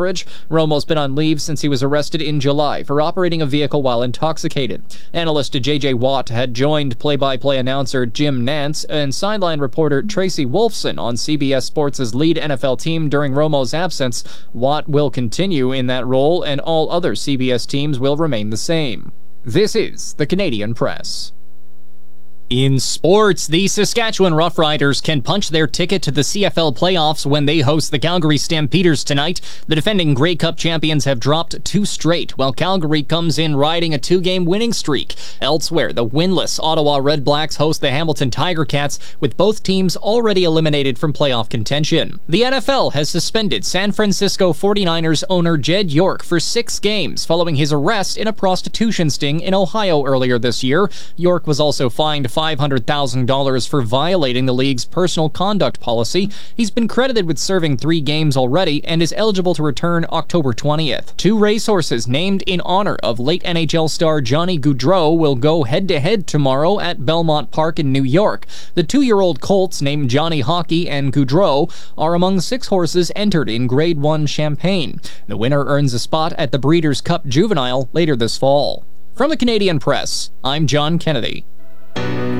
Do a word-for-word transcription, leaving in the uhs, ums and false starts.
beverage. Romo's been on leave since he was arrested in July for operating a vehicle while intoxicated. Analyst J J Watt had joined play-by-play announcer Jim Nantz and sideline reporter Tracy Wolfson on C B S Sports' lead N F L team during Romo's absence. Watt will continue in that role, and all other C B S teams will remain the same. This is the Canadian Press. In sports, the Saskatchewan Roughriders can punch their ticket to the C F L playoffs when they host the Calgary Stampeders tonight. The defending Grey Cup champions have dropped two straight, while Calgary comes in riding a two-game winning streak. Elsewhere, the winless Ottawa Red Blacks host the Hamilton Tiger Cats, with both teams already eliminated from playoff contention. The N F L has suspended San Francisco forty-niners owner Jed York for six games following his arrest in a prostitution sting in Ohio earlier this year. York was also fined five hundred thousand dollars for violating the league's personal conduct policy. He's been credited with serving three games already and is eligible to return October twentieth. Two racehorses named in honor of late N H L star Johnny Gaudreau will go head-to-head tomorrow at Belmont Park in New York. The two-year-old colts named Johnny Hockey and Gaudreau are among six horses entered in Grade one Champagne. The winner earns a spot at the Breeders' Cup Juvenile later this fall. From the Canadian Press, I'm John Kennedy.